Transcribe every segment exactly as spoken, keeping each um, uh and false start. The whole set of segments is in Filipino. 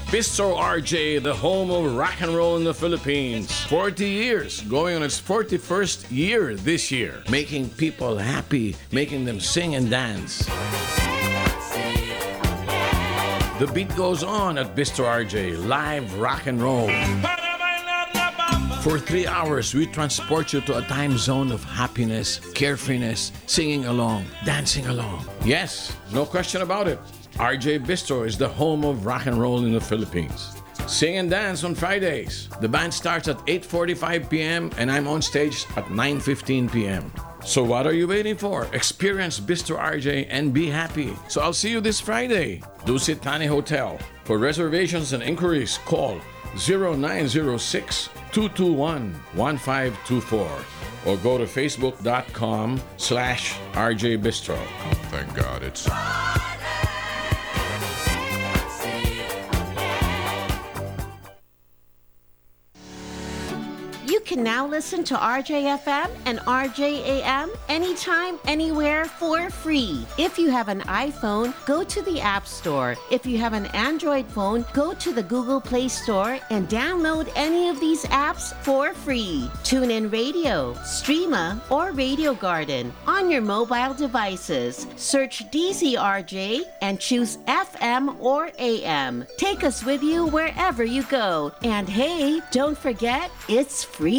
Bistro R J, the home of rock and roll in the Philippines. forty years, going on its forty-first year this year. Making people happy, making them sing and dance. The beat goes on at Bistro R J, live rock and roll. For three hours, we transport you to a time zone of happiness, carefreeness, singing along, dancing along. Yes, no question about it. R J Bistro is the home of rock and roll in the Philippines. Sing and dance on Fridays. The band starts at eight forty-five p.m. and I'm on stage at nine fifteen p.m. So what are you waiting for? Experience Bistro R J and be happy. So I'll see you this Friday. Dusit Thani Hotel. For reservations and inquiries, call zero nine zero six, two two one, one five two four or go to facebook.com slash RJ Bistro. Thank God it's... You can now listen to R J F M and R J A M anytime, anywhere for free. If you have an iPhone, go to the App Store. If you have an Android phone, go to the Google Play Store and download any of these apps for free. TuneIn Radio, Streama, or Radio Garden on your mobile devices. Search D Z R J and choose F M or A M. Take us with you wherever you go. And hey, don't forget, it's free.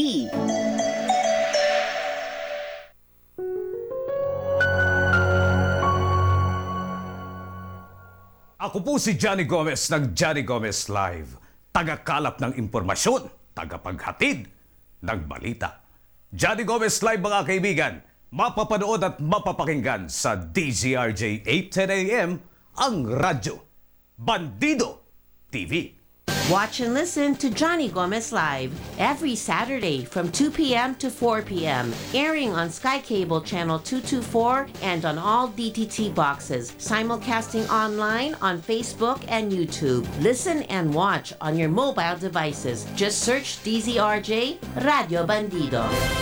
Ako po si Johnny Gomez ng Johnny Gomez Live. Tagakalap ng impormasyon, tagapaghatid ng balita. Johnny Gomez Live mga kaibigan, mapapanood at mapapakinggan sa D Z R J eight ten a m ang radyo. Bandido T V. Watch and listen to Johnny Gomez Live every Saturday from two p.m. to four p.m. airing on Sky Cable Channel two twenty-four and on all D T T boxes. Simulcasting online on Facebook and YouTube. Listen and watch on your mobile devices. Just search D Z R J Radio Bandido.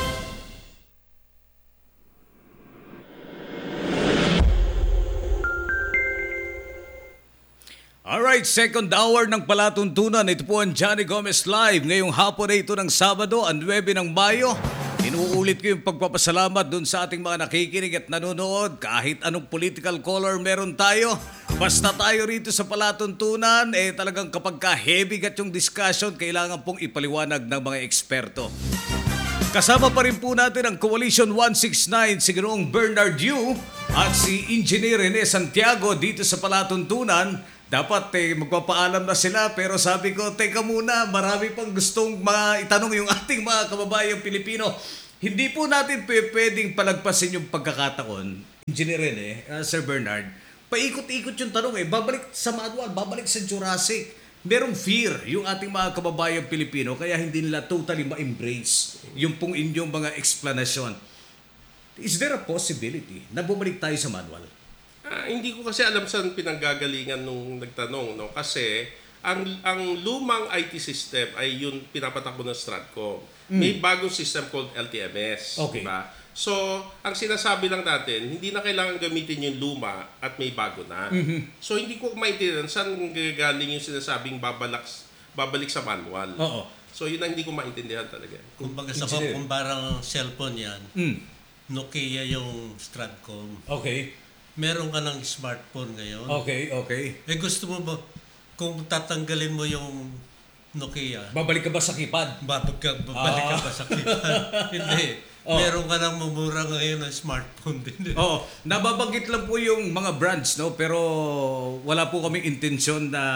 Alright, second hour ng palatuntunan. Ito po ang Johnny Gomez Live. Ngayong hapon na ito ng Sabado, ang nuwebe ng Mayo. Inuulit ko yung pagpapasalamat dun sa ating mga nakikinig at nanonood. Kahit anong political color meron tayo. Basta tayo rito sa palatuntunan, eh talagang kapag ka-heavy gat yung discussion, kailangan pong ipaliwanag ng mga eksperto. Kasama pa rin po natin ang Coalition one sixty-nine, si Ginoong Bernard Yu at si Engineer Rene Santiago dito sa palatuntunan. Dapat eh, magpapaalam na sila pero sabi ko, teka muna, marami pang gustong maitanong yung ating mga kababayang Pilipino. Hindi po natin p- pwedeng palagpasin yung pagkakataon. Engineer Rene, uh, Sir Bernard, paikot-ikot yung tanong eh. Babalik sa manual, babalik sa Jurassic. Merong fear yung ating mga kababayang Pilipino kaya hindi nila totally ma-embrace yung pong inyong mga explanation. Is there a possibility na bumalik tayo sa manual? Ah, hindi ko kasi alam saan pinanggagalingan nung nagtanong, no? Kasi ang ang lumang I T system ay yung pinapatakbo ng Stratcom. Mm. May bagong system called L T M S, okay. Diba? So, ang sinasabi lang natin, hindi na kailangan gamitin yung luma at may bago na. Mm-hmm. So, hindi ko maintindihan saan gagaling yung sinasabing babalak, babalik sa manual. Oo. So, yun ang hindi ko maintindihan talaga. Kumbaga sa kumparang cellphone yan, mm. Nokia yung Stratcom. Okay. Meron ka ng smartphone ngayon. Okay, okay. Eh gusto mo ba, kung tatanggalin mo yung Nokia, babalik ka ba sa keypad? babalik ka, babalik ka Ah. ba sa keypad? Hindi. Oh. Meron ka ng mumura ngayon ng smartphone din. Oo, nababanggit lang po yung mga brands, no? Pero wala po kaming intensyon na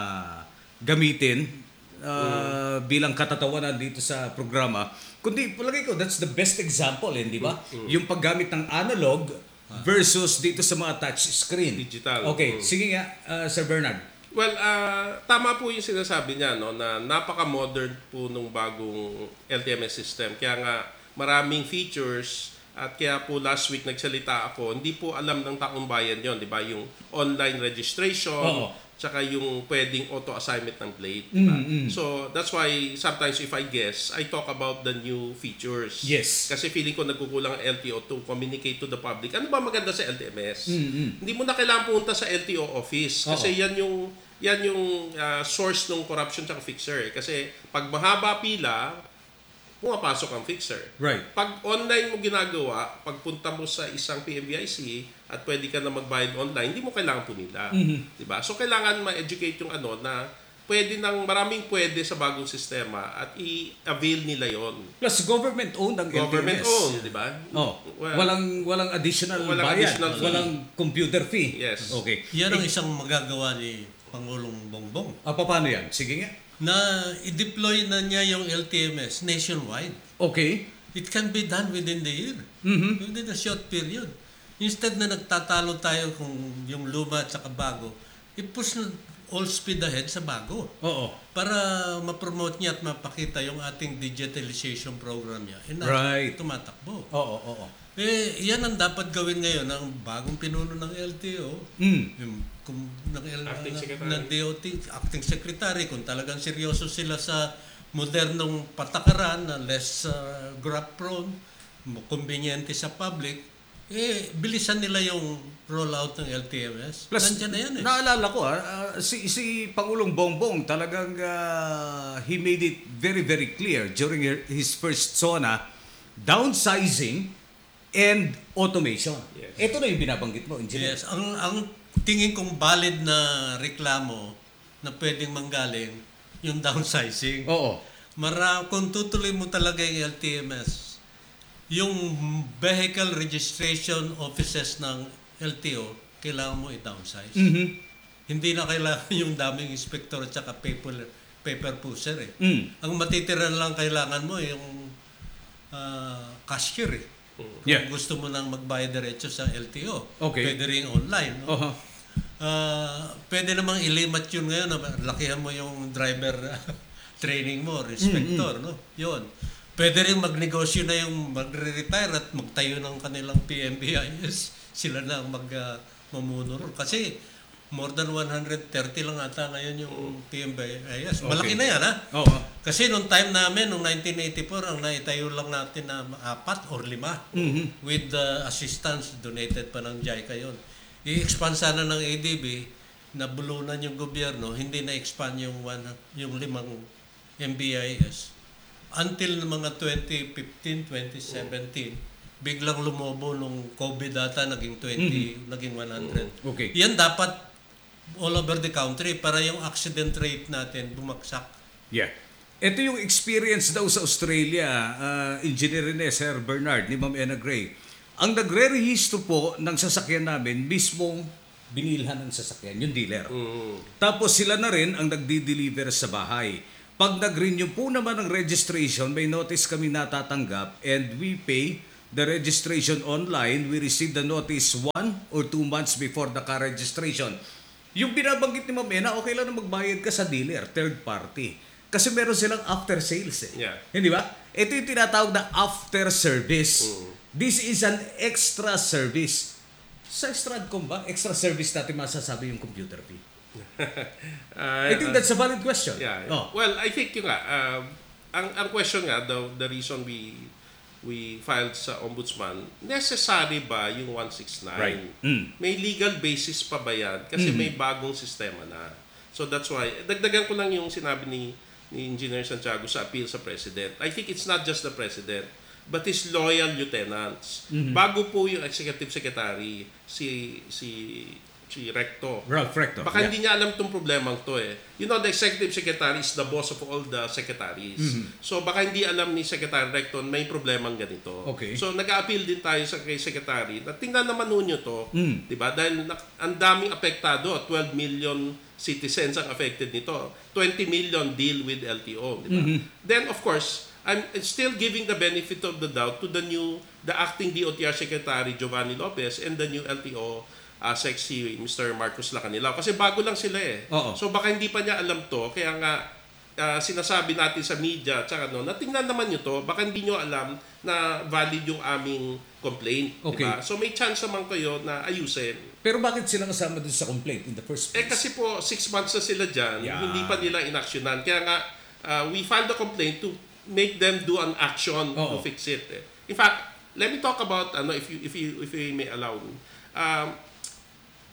gamitin uh, mm. bilang katatawanan dito sa programa. Kundi, palagay ko, that's the best example, eh, di ba? Mm. Yung paggamit ng analog versus dito sa mga touch screen. Digital. Okay, Mm. sige nga, uh, Sir Bernard. Well, uh, tama po yung sinasabi niya, no, na napaka-modern po nung bagong L T M S system. Kaya nga, maraming features at kaya po last week nagsalita ako, hindi po alam ng taong bayan yon, di ba? Yung online registration, Oo. tsaka yung pwedeng auto-assignment ng plate. Diba? Mm-hmm. So, that's why sometimes if I guess, I talk about the new features. Yes. Kasi feeling ko nagkukulang ang L T O to communicate to the public. Ano ba maganda sa L T M S? Mm-hmm. Hindi mo na kailangan pumunta sa L T O office kasi Oo. yan yung yan yung ah, source ng corruption tsaka fixer. Eh. Kasi pag mahaba pila, pumapasok ang fixer. Right. Pag online mo ginagawa, pagpunta mo sa isang P M B I C at pwede ka na magbayad online, hindi mo kailangan pumila. Mm-hmm. Diba? So kailangan ma-educate yung ano na pwede nang maraming pwede sa bagong sistema at i-avail nila yon. Plus government-owned ang L T M S. Government-owned, di ba? Oh, Well, walang walang additional walang bayad, additional fee. walang computer fee. Yes. Okay. Yan ang isang magagawa ni Pangulong Bongbong. Ah, paano yan? Sige nga. Na i-deploy na niya yung L T M S nationwide. Okay. It can be done within the year. Mhm. Within a short period. Instead na nagtatalo tayo kung yung luma at saka bago, i-push na all speed ahead sa bago. Oo. Para ma-promote niya at mapakita yung ating digitalization program niya. Eh, na, Right. tumatakbo. Oo, oo. Eh, yan ang dapat gawin ngayon ng bagong pinuno ng L T O. Mm. Yung, kung, ng, L- Acting ng- Secretary. ng D O T, acting secretary, kung talagang seryoso sila sa modernong patakaran na less uh, grab prone, conveniente sa public, eh, bilisan nila yung rollout ng L T M S. Plus, Nandiyan na yan eh. naalala ko, ah, ah, si, si Pangulong Bongbong talagang ah, he made it very, very clear during her- his first SONA, downsizing and automation. Yes. Ito na yung binabanggit mo, Engineer. Yes, ang ang tingin kong valid na reklamo na pwedeng manggaling yung downsizing. Oo. Mara kung tutuloy mo talaga yung L T M S, yung vehicle registration offices ng L T O, kailangan mo i-downsize. Mhm. Hindi na kailangan yung daming inspector at saka paper, paper pusher eh. Mm. Ang matitira lang kailangan mo yung ah, cashier eh. Kung Yeah. gusto mo nang magbayad diretso sa L T O. Okay. Pwede rin online. No? Oho. Ah, pwede namang ilimat yun ngayon. na Lakihan mo yung driver training mo, inspector. No? Yun. Pwede rin magnegosyo na yung magre-retire at magtayo ng kanilang P M B I S. Sila na ang mag, uh, mamuno ron. Kasi more than one hundred thirty lang ata ngayon yung P M B I S. Malaki Okay. na yan, ha? Oo. Kasi nung time namin, nung nineteen eighty-four, ang naitayo lang natin na apat or lima Mhm. with the assistance donated pa ng JICA yun. I-expand sana ng A D B, nabulunan yung gobyerno, hindi na-expand yung, one, yung limang M B I S. Until mga twenty fifteen, twenty seventeen, biglang lumobo nung COVID data, naging twenty, naging one hundred. Okay. Yan dapat all over the country para yung accident rate natin bumagsak. Yeah. Ito yung experience daw sa Australia, uh, Engineer Rene, Sir Bernard, ni Ma'am Ena Gray. Ang nagre-rehistro po ng sasakyan namin, mismong binilhan ng sasakyan, yung dealer. Tapos sila na rin ang nagdi-deliver sa bahay. Pag nag-renew po naman ng registration, may notice kami natatanggap and we pay the registration online. We receive the notice one or two months before the car registration. Yung binabanggit ni Ma'am Ena, okay lang na magbayad ka sa dealer, third party. Kasi meron silang after sales eh. Yeah. Hindi ba? Ito yung tinatawag na after service. This is an extra service. Sa Stradcom ba, extra service natin masasabi yung computer fee? Uh, I think that's a valid question. Yeah. Oh. Well, I think yun nga, um, ang, ang question nga, the, the reason we we filed sa Ombudsman, necessary ba yung one sixty-nine? Right. Mm. May legal basis pa ba yan? Kasi may bagong sistema na. So that's why, dagdagan ko lang yung sinabi ni, ni Engineer Santiago sa appeal sa President. I think it's not just the President, but his loyal lieutenants. Bago po yung Executive Secretary, si si si Recto. Ralph Recto. Baka Yeah. hindi niya alam itong problemang to eh. You know, the Executive Secretary is the boss of all the secretaries. So baka hindi alam ni Secretary Recton may problemang ganito. Okay. So nag-a-appeal din tayo sa kay Secretary na tingnan naman ninyo to. Mm. Di ba? Dahil na, ang daming apektado. twelve million citizens ang affected nito. twenty million deal with L T O. Di ba? Then of course, I'm still giving the benefit of the doubt to the new, the acting D O T R Secretary Giovanni Lopez and the new L T O uh, sexy Mister Marcos Lacanilao. Kasi bago lang sila eh. Oo. So baka hindi pa niya alam to. Kaya nga, uh, sinasabi natin sa media, tsaka no, natingnan naman nyo to, baka hindi nyo alam na valid yung aming complaint. Okay. Diba? So may chance naman kayo na ayusin. Pero bakit sila kasama dun sa complaint in the first place? Eh kasi po, six months na sila dyan, Yeah. hindi pa nila inaksyonan. Kaya nga, uh, we filed the complaint to make them do an action to Oo. fix it. Eh. In fact, let me talk about, ano, if you, if you, if you may allow me. Um,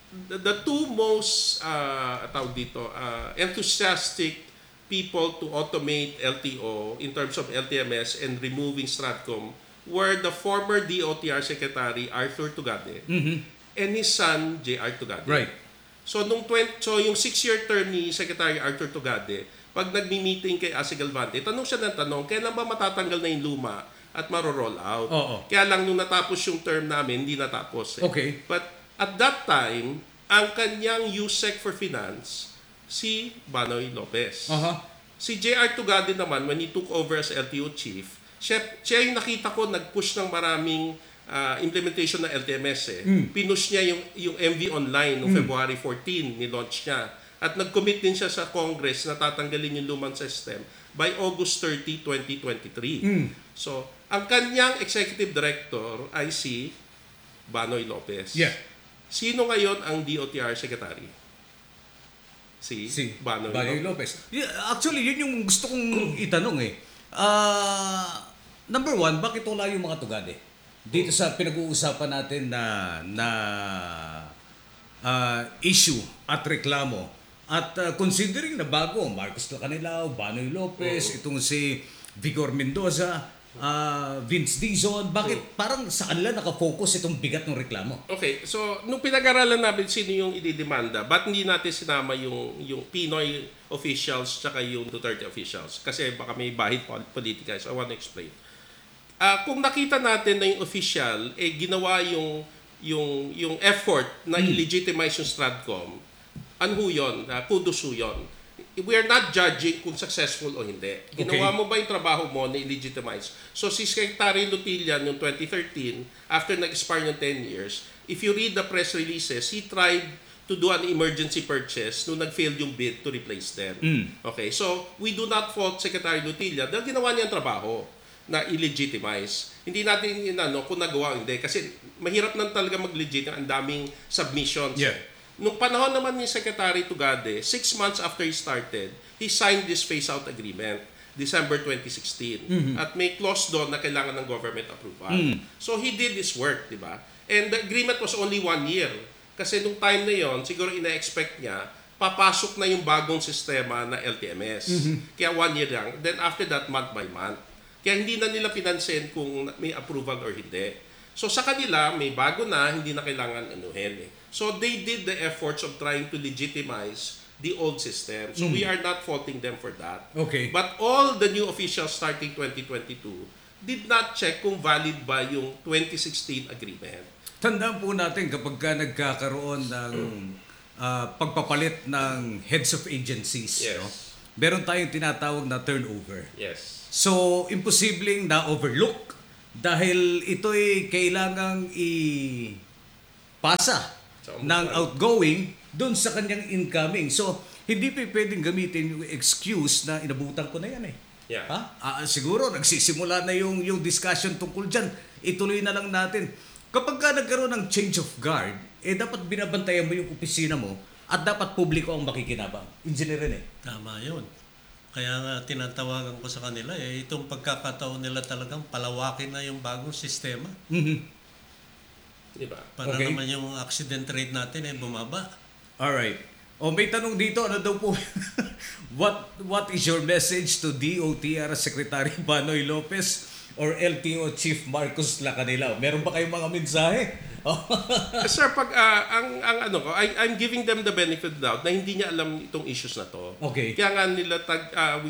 the, the two most uh, tawag dito, uh, enthusiastic people to automate L T O in terms of L T M S and removing Stratcom were the former D O T R Secretary Arthur Tugade and his son J R Tugade. Right. So nung twenty, so yung six-year term ni Secretary Arthur Tugade, pag nagmi-meeting kay Ase Galvante, tanong siya ng tanong, kailan ba matatanggal na yung luma at maro-roll out? Oo. Kaya lang nung natapos yung term namin, hindi natapos. Eh. Okay. But at that time, ang kanyang U S E C for Finance, si Banoy Lopez. Aha. Si J R Tugade naman, when he took over as L T O chief, siya, siya yung nakita ko nag-push ng maraming uh, implementation ng L T M S. Eh. Mm. Pinush niya yung, yung M V Online noong Mm. February fourteenth, nilaunch niya. At nag-commit din siya sa Congress na tatanggalin yung lumang system by August thirtieth, twenty twenty-three. Mm. So, ang kanyang executive director ay si Banoy Lopez. Yeah. Sino ngayon ang D O T R secretary? Si, Si Banoy, Banoy Lopez. Lopez. Yeah, actually, yun yung gusto kong itanong eh. Ah, number one, bakit wala yung mga tugade? Dito sa pinag-uusapan natin na na ah, issue at reklamo. At ah, considering na bago, Marcos Lacanilao, Banoy Lopez, itong si Vigor Mendoza, ah, Vince Dizon, bakit parang sa kanila nakafocus itong bigat ng reklamo? Okay, so nung pinag-aralan namin sino yung ididemanda, ba't hindi natin sinama yung yung Pinoy officials tsaka yung Duterte officials? Kasi baka may bahid pol- politika. So I want to explain. Ah, kung nakita natin na yung official eh ginawa yung yung yung effort na i-legitimize yung Stratcom, ano ho yun? Uh, kudos ho yun. We are not judging kung successful o hindi. Ginawa Okay. mo ba yung trabaho mo na i-legitimize? So si Secretary Lutilian noong twenty thirteen, after nag-expire ng ten years, if you read the press releases, he tried to do an emergency purchase nung nag-fail yung bid to replace them. Okay, so we do not fault Secretary Lutilian dahil ginawa niya ang trabaho na i-legitimize. Hindi natin inano kung nagawa o hindi kasi mahirap nang talaga mag-legitimize, ang daming submissions. Yeah. Nung panahon naman ni Secretary Tugade, six months after he started, he signed this phase-out agreement, December twenty sixteen. At may clause doon na kailangan ng government approval. So he did this work, di ba? And the agreement was only one year. Kasi nung time na yon, siguro ina-expect niya, papasok na yung bagong sistema na L T M S. Kaya one year lang. Then after that, month by month. Kaya hindi na nila pinansin kung may approval or hindi. So sa kanila, may bago na, hindi na kailangan anuhin eh. So they did the efforts of trying to legitimize the old system. So we are not faulting them for that. Okay. But all the new officials starting twenty twenty-two did not check kung valid ba yung twenty sixteen agreement. Tandaan po natin kapag ka nagkakaroon ng ah, pagpapalit ng heads of agencies, Yes. no? Meron tayong tinatawag na turnover. Yes. So, imposibleng na-overlook dahil ito'y kailangang ipasa Sa ng ombudsman. outgoing doon sa kanyang incoming. So, hindi pa pwedeng gamitin yung excuse na inabutan ko na yan eh. Yeah. Ha? Ah, siguro, nagsisimula na yung, yung discussion tungkol dyan. Ituloy na lang natin. Kapag ka nagkaroon ng change of guard, eh dapat binabantayan mo yung opisina mo at dapat publiko ang makikinabang. Engineer rin eh. Tama yun. Kaya nga tinatawagan ko sa kanila, eh, itong pagkakataon nila talagang palawakin na yung bagong sistema. Di ba? Para Okay. naman yung accident rate natin eh bumaba. Alright. O may tanong dito, ano daw po? what what is your message to D O T R Secretary Banoy Lopez or L T O Chief Marcos Lacanilao? Meron ba kayong mga mensahe? Sir, pag ah, ang ang ano ko, I, I'm giving them the benefit of the doubt na hindi niya alam itong issues na to. Okay. Kaya nga nila tag ah,